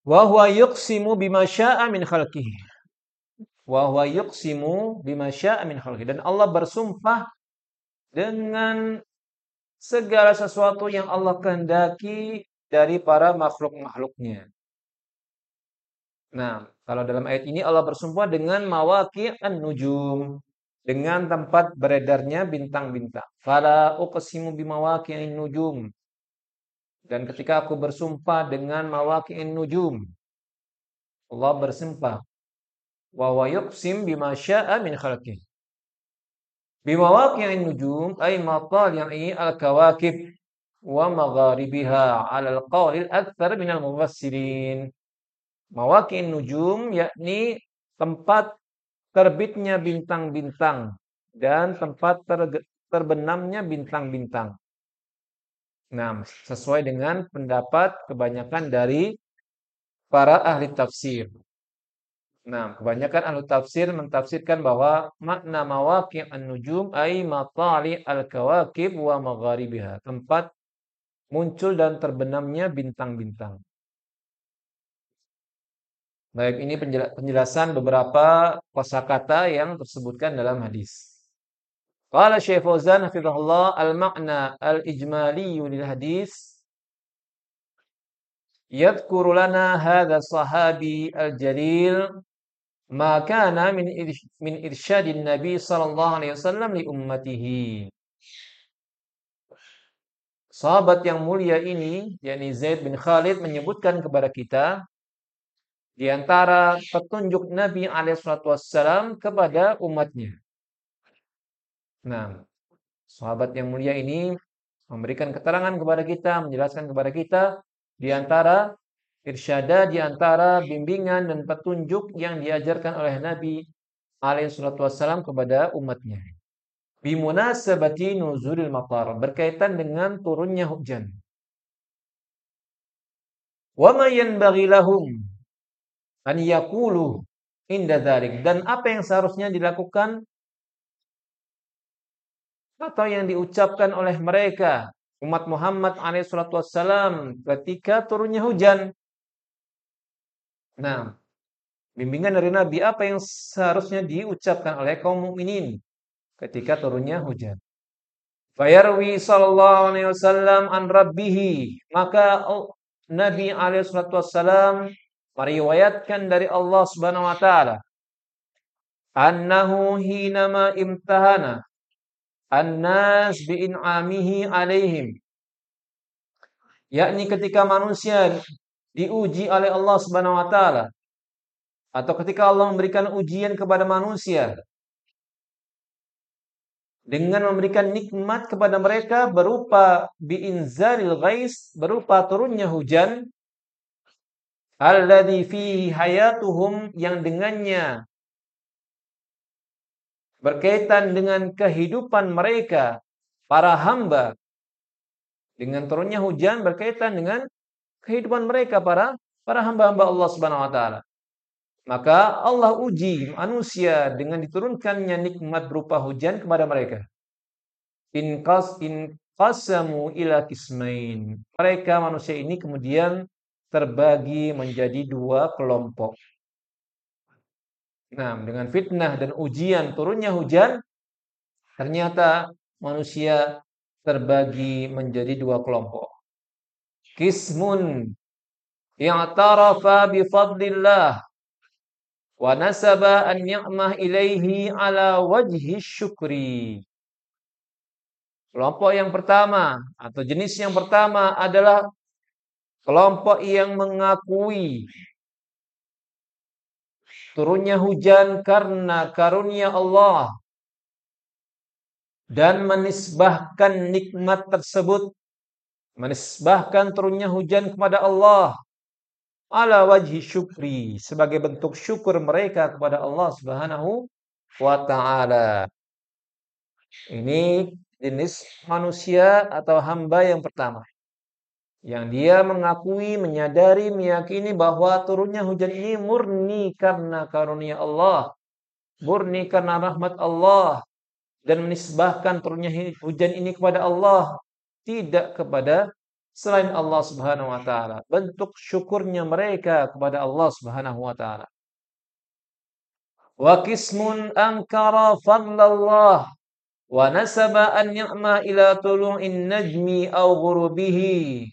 Wa huwa yuqsimu bima syaa min khalqihi. Wa huwa yuqsimu bima syaa min khalqihi. Dan Allah bersumpah dengan segala sesuatu yang Allah kehendaki dari para makhluk-makhluknya. Nah, kalau dalam ayat ini Allah bersumpah dengan mawaqi'an nujum, dengan tempat beredarnya bintang-bintang. Fala uqsimu bimawaqi'in nujum. Dan ketika aku bersumpah dengan mawaqi'in nujum, Allah bersumpah wa wa yuqsim bima syaa min khalqihi. Bimawaqi'in nujum ay matali'i al-kawakib wa magharibiha 'ala al-qawli al-aktsar min al-mufassirin. Mawaqi'in nujum yakni tempat terbitnya bintang-bintang dan tempat terbenamnya bintang-bintang. Nah, sesuai dengan pendapat kebanyakan dari para ahli tafsir. Nah, kebanyakan ahli tafsir mentafsirkan bahwa makna mawaqi'an nujum ay matali al-kawakib wa magharibiha, tempat muncul dan terbenamnya bintang-bintang. Baik, ini penjelasan beberapa kosakata yang tersebutkan dalam hadis. Qala Syekh Fauzan hafizahullah al-ma'na al-ijmali lil hadis yadhkuru lana hadha sahabi al-jalil ma kana min irsyadin Nabi sallallahu alaihi wasallam li ummatihi. Sahabat yang mulia ini, yakni Zaid bin Khalid, menyebutkan kepada kita di antara petunjuk Nabi alaihissalam kepada umatnya. Nah, sahabat yang mulia ini memberikan keterangan kepada kita, menjelaskan kepada kita di antara irsyada, di antara bimbingan dan petunjuk yang diajarkan oleh Nabi alaihissalam kepada umatnya. Bimunasabati nuzulil matar, berkaitan dengan turunnya hujan. Wa ma yanbaghi lahum an yaqulu inda dzalik, dan apa yang seharusnya dilakukan atau yang diucapkan oleh mereka umat Muhammad alaihissalam ketika turunnya hujan. Nah, bimbingan dari Nabi apa yang seharusnya diucapkan oleh kaum mukminin ketika turunnya hujan. Fayarwi sallallahu alaihi wasallam an rabbihi, maka Nabi alaihissalam meriwayatkan dari Allah Subhanahu wa taala annahu hinama imtahana an-nas bi in'amihi alaihim, yakni ketika manusia diuji oleh Allah Subhanahu wa taala atau ketika Allah memberikan ujian kepada manusia dengan memberikan nikmat kepada mereka berupa bi'inzalil ghais, berupa turunnya hujan, alladzi fihi hayatuhum, yang dengannya berkaitan dengan kehidupan mereka para hamba. Dengan turunnya hujan berkaitan dengan kehidupan mereka para hamba-hamba Allah Subhanahu wa taala. Maka Allah uji manusia dengan diturunkannya nikmat berupa hujan kepada mereka. In qasamu ila qismain. Mereka manusia ini kemudian terbagi menjadi dua kelompok. Nah, dengan fitnah dan ujian turunnya hujan, ternyata manusia terbagi menjadi dua kelompok. Qismun i'tarafa bi fadlillah wa nasaba an-ni'mah ilaihi ala wajhi syukri. Kelompok yang pertama atau jenis yang pertama adalah kelompok yang mengakui turunnya hujan karena karunia Allah dan menisbahkan nikmat tersebut, menisbahkan turunnya hujan kepada Allah ala wajhi syukri, sebagai bentuk syukur mereka kepada Allah Subhanahu wa taala. Ini jenis manusia atau hamba yang pertama, yang dia mengakui, menyadari, meyakini bahwa turunnya hujan ini murni karena karunia Allah, murni karena rahmat Allah, dan menisbahkan turunnya hujan ini kepada Allah, tidak kepada selain Allah Subhanahu wa taala. Bentuk syukurnya mereka kepada Allah Subhanahu wa taala. Wa qismun ankara fadlallah wa nasaba an-ni'ma ila tulu'in najmi aw ghurubihi.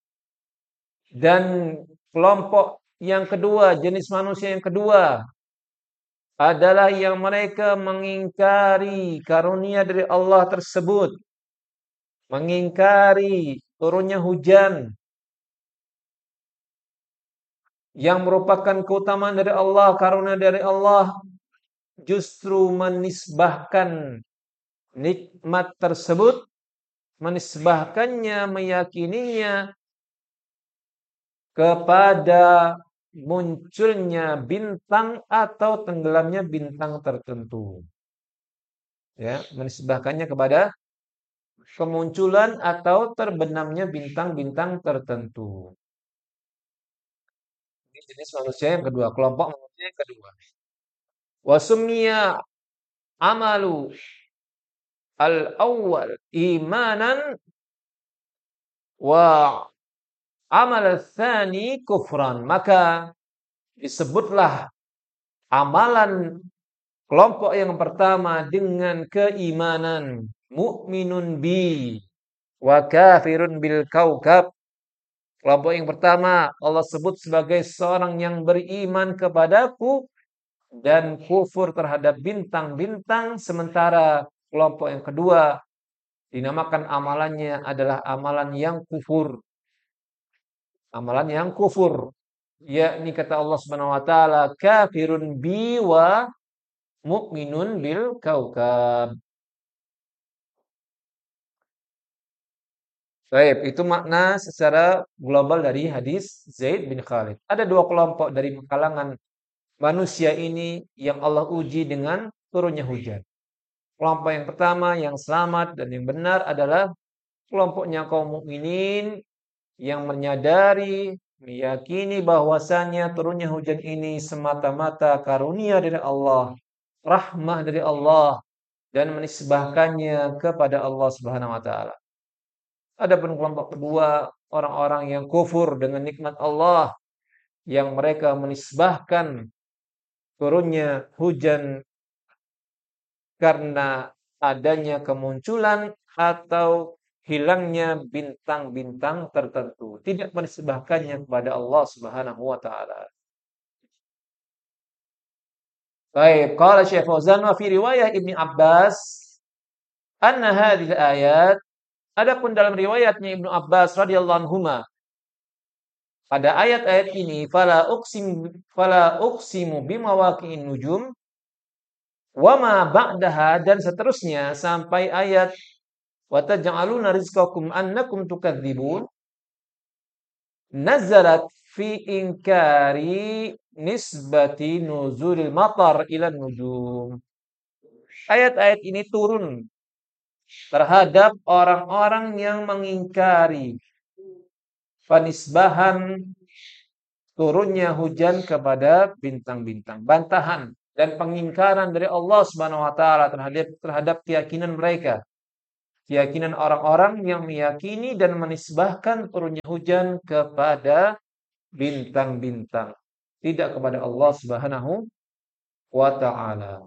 Dan kelompok yang kedua, jenis manusia yang kedua adalah yang mereka mengingkari karunia dari Allah tersebut, mengingkari turunnya hujan yang merupakan keutamaan dari Allah, karunia dari Allah, justru menisbahkan nikmat tersebut, menisbahkannya, meyakininya kepada munculnya bintang atau tenggelamnya bintang tertentu. Ya, menisbahkannya kepada kemunculan atau terbenamnya bintang-bintang tertentu. Ini jenis manusia yang kedua, kelompok manusia yang kedua. Wasummiya amalu al-awwal imanan wa amal tsani kufran. Maka disebutlah amalan kelompok yang pertama dengan keimanan, mukminun bi wa kafirun bil kaukab. Kelompok yang pertama Allah sebut sebagai seorang yang beriman kepadaku dan kufur terhadap bintang-bintang, sementara kelompok yang kedua dinamakan amalannya adalah amalan yang kufur. Amalan yang kufur, yakni kata Allah Subhanahu wa taala, kafirun bi wa mu'minun bil kaukab. Baik, itu makna secara global dari hadis Zaid bin Khalid. Ada dua kelompok dari kalangan manusia ini yang Allah uji dengan turunnya hujan. Kelompok yang pertama yang selamat dan yang benar adalah kelompoknya kaum mukminin yang menyadari, meyakini bahwasannya turunnya hujan ini semata-mata karunia dari Allah, rahmah dari Allah, dan menisbahkannya kepada Allah Subhanahu wa taala. Adapun kelompok kedua, orang-orang yang kufur dengan nikmat Allah, yang mereka menisbahkan turunnya hujan karena adanya kemunculan atau hilangnya bintang-bintang tertentu, tidak menisbahkannya kepada Allah Subhanahu wa taala. Baik, qala Syekh Fauzan wa fi riwayah Ibnu Abbas anna hadhihi ayat, adapun dalam riwayatnya Ibnu Abbas radhiyallahu anhuma, pada ayat-ayat ini fala uqsimu bimawaqi'in nujum wa ma ba'daha, dan seterusnya sampai ayat wa taj'aluna rizqakum annakum tukadzibun, nazalat fi inkari nisbati nuzulil matar ila nujum. Ayat-ayat ini turun terhadap orang-orang yang mengingkari penisbahan turunnya hujan kepada bintang-bintang, bantahan dan pengingkaran dari Allah Subhanahu wa taala terhadap keyakinan mereka. Keyakinan orang-orang yang meyakini dan menisbahkan turunnya hujan kepada bintang-bintang, tidak kepada Allah Subhanahu wa taala.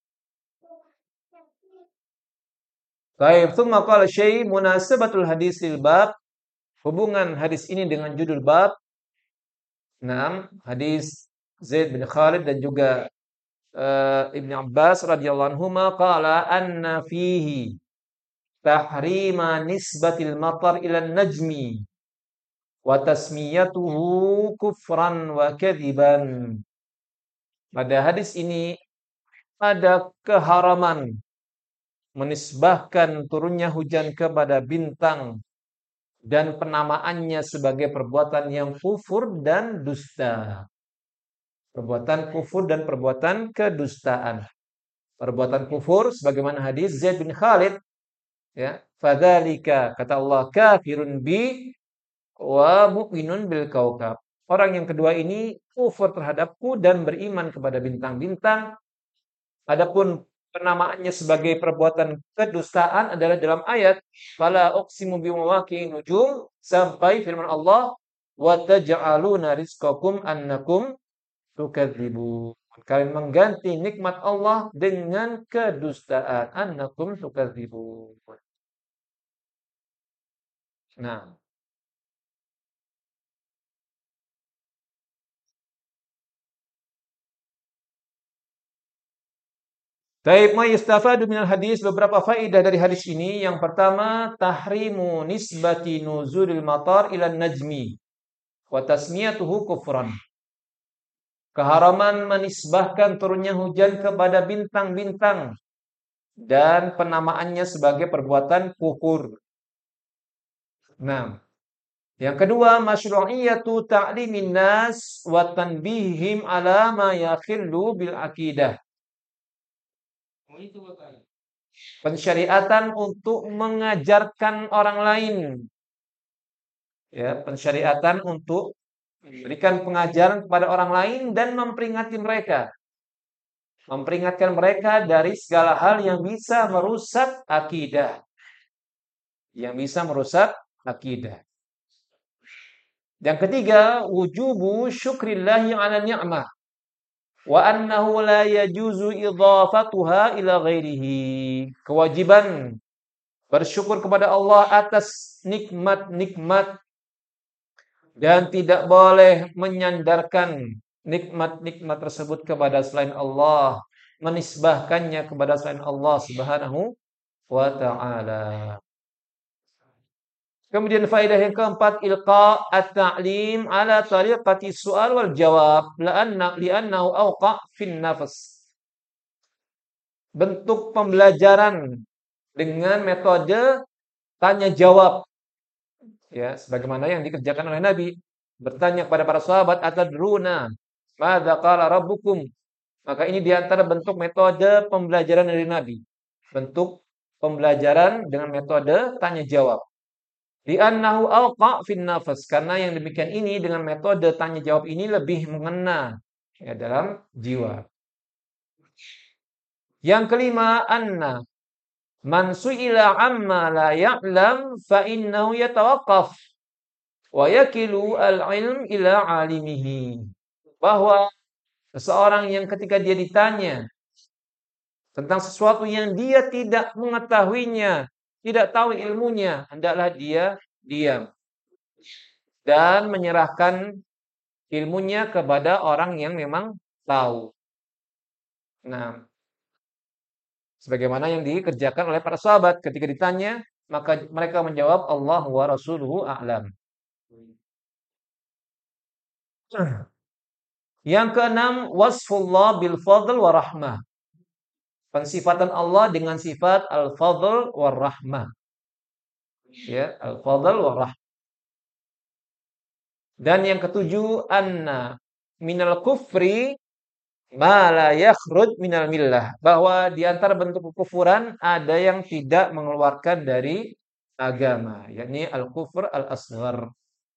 Baik, tsumma qala syai' munasabatul hadis lil bab, hubungan hadis ini dengan judul bab. Naam, hadis Zaid bin Khalid dan juga Ibnu Abbas radhiyallahu anhuma qala anna fihi tahrima nisbatil matar ila najmi wa tasmiyatuhu kufran wa kadhiban. Pada hadis ini ada keharaman menisbahkan turunnya hujan kepada bintang dan penamaannya sebagai perbuatan yang kufur dan dusta. Perbuatan kufur dan perbuatan kedustaan. Perbuatan kufur sebagaimana hadis Zaid bin Khalid, ya, fadzalika kata Allah kafirun bi wa mu'minun bil kaukab. Orang yang kedua ini kufur terhadapku dan beriman kepada bintang-bintang. Adapun penamaannya sebagai perbuatan kedustaan adalah dalam ayat fala uqsimu bimawaqi'in nujum sampai firman Allah wa taj'aluna rizqakum annakum tukadzibun. Kalian mengganti nikmat Allah dengan kedustaan. Annakum tukadzibun. Nah, taib ma yustafadu minal hadis, beberapa faedah dari hadis ini. Yang pertama, tahrimu nisbati nuzulil matar ila najmi wa tasmiyatuhu kufran. Keharaman menisbahkan turunnya hujan kepada bintang-bintang dan penamaannya sebagai perbuatan kufur. Nah, yang kedua, masyru'iyatu ta'limin nas wa tanbihim ala ma yakhillu bil akidah. Pensyariatan untuk mengajarkan orang lain. Ya, pensyariatan untuk memberikan pengajaran kepada orang lain dan memperingati mereka. Memperingatkan mereka dari segala hal yang bisa merusak akidah. Yang bisa merusak akidah. Yang ketiga, wujubu syukrillahi ala ni'mah. Wa annahu la yajuzu idhafatuha ila ghairihi. Kewajiban bersyukur kepada Allah atas nikmat-nikmat dan tidak boleh menyandarkan nikmat-nikmat tersebut kepada selain Allah, menisbahkannya kepada selain Allah Subhanahu wa taala. Kemudian faedah yang keempat, ilqa at-ta'lim ala tariqati su'al wal jawab li'annahu awqa' fin nafs. Bentuk pembelajaran dengan metode tanya jawab, ya, sebagaimana yang dikerjakan oleh Nabi, bertanya kepada para sahabat, atadruna madza qala rabbukum. Maka ini diantara bentuk metode pembelajaran dari Nabi, bentuk pembelajaran dengan metode tanya jawab. Li'annahu awqa' fin nafas, karena yang demikian ini dengan metode tanya jawab ini lebih mengena, ya, dalam jiwa. Yang kelima, anna man su'ila amma la ya'lam fa innahu yatawaqqaf wa yakilu al-ilm ila alimihi. Bahwa seseorang yang ketika dia ditanya tentang sesuatu yang dia tidak mengetahuinya, tidak tahu ilmunya, hendaklah dia diam dan menyerahkan ilmunya kepada orang yang memang tahu. Nah, sebagaimana yang dikerjakan oleh para sahabat ketika ditanya, maka mereka menjawab Allah wa rasuluhu a'lam. Yang keenam, wasfullah bil fadl wa rahmah. Pensifatan Allah dengan sifat al-fadl wa rahmah. Ya, al-fadl wa rahmah. Dan yang ketujuh, anna minal kufri ma la yakhruj minal millah. Bahwa di antara bentuk kekufuran ada yang tidak mengeluarkan dari agama, yakni al-kufr al-asghar.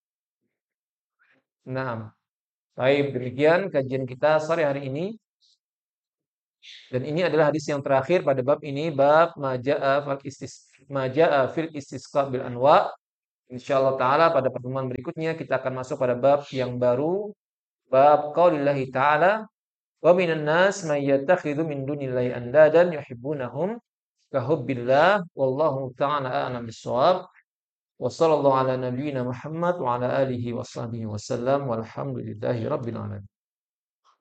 Nah, baik, demikian kajian kita sore hari ini. Dan ini adalah hadis yang terakhir pada bab ini, bab maja'a fil istisqa bil anwa. Insyaallah taala pada pertemuan berikutnya kita akan masuk pada bab yang baru, bab qaulillahi taala wa minan nas may yattakhidhu min dunillahi andadan yuhibbunahum ka hubbillah wallahu ta'ala a'lam bissawab. Wa sallallahu ala nabiyyina Muhammad wa ala alihi washabihi wasallam walhamdulillahi rabbil alamin.